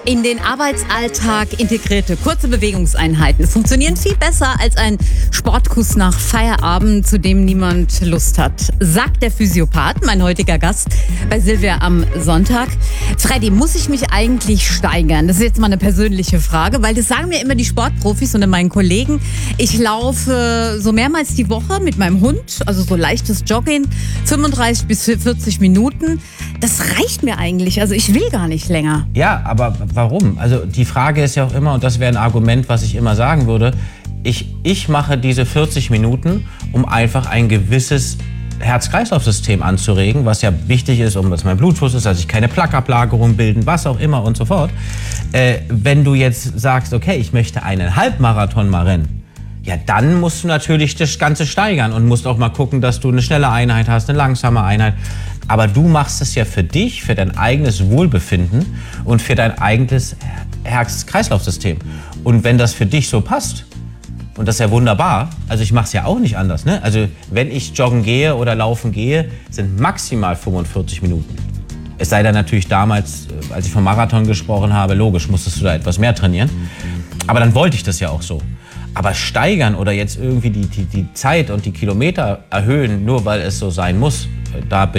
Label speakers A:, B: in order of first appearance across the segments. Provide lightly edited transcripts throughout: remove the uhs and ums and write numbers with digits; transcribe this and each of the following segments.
A: In den Arbeitsalltag integrierte kurze Bewegungseinheiten funktionieren viel besser als ein Sportkuss nach Feierabend, zu dem niemand Lust hat, sagt der Physiopath, mein heutiger Gast bei Silvia am Sonntag. Freddy, muss ich mich eigentlich steigern? Das ist jetzt mal eine persönliche Frage, weil das sagen mir immer die Sportprofis und meinen Kollegen. Ich laufe so mehrmals die Woche mit meinem Hund, also so leichtes Jogging, 35 bis 40 Minuten. Das reicht mir eigentlich, also ich will gar nicht länger.
B: Ja, aber warum? Also die Frage ist ja auch immer, und das wäre ein Argument, was ich immer sagen würde, ich mache diese 40 Minuten, um einfach ein gewisses Herz-Kreislauf-System anzuregen, was ja wichtig ist, um dass mein Blutfluss ist, dass ich keine Plaqueablagerung bilden, was auch immer und so fort. Wenn du jetzt sagst, okay, ich möchte einen Halbmarathon mal rennen, ja, dann musst du natürlich das Ganze steigern und musst auch mal gucken, dass du eine schnelle Einheit hast, eine langsame Einheit. Aber du machst es ja für dich, für dein eigenes Wohlbefinden und für dein eigenes Herz-Kreislauf-System. Und wenn das für dich so passt, und das ist ja wunderbar, also ich mache es ja auch nicht anders, ne? Also wenn ich joggen gehe oder laufen gehe, sind maximal 45 Minuten. Es sei denn natürlich damals, als ich vom Marathon gesprochen habe, logisch, musstest du da etwas mehr trainieren. Aber dann wollte ich das ja auch so. Aber steigern oder jetzt irgendwie die Zeit und die Kilometer erhöhen, nur weil es so sein muss, das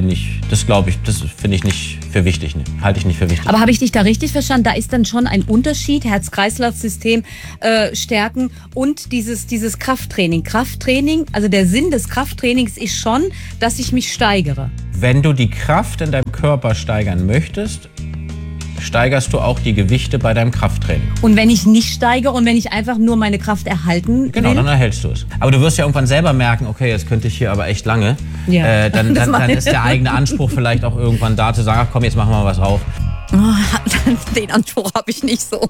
B: finde ich nicht für wichtig, ne? Halte ich nicht für wichtig.
A: Aber habe ich dich da richtig verstanden? Da ist dann schon ein Unterschied, Herz-Kreislauf-System stärken und dieses Krafttraining. Krafttraining, also der Sinn des Krafttrainings ist schon, dass ich mich steigere.
B: Wenn du die Kraft in deinem Körper steigern möchtest, steigerst du auch die Gewichte bei deinem Krafttraining.
A: Und wenn ich nicht steigere und wenn ich einfach nur meine Kraft erhalten will?
B: Genau, dann erhältst du es. Aber du wirst ja irgendwann selber merken, okay, jetzt könnte ich hier aber echt lange.
A: Ja,
B: dann ist der eigene Anspruch vielleicht auch irgendwann da, zu sagen, ach komm, jetzt machen wir mal was drauf.
A: Den Anspruch habe ich nicht so.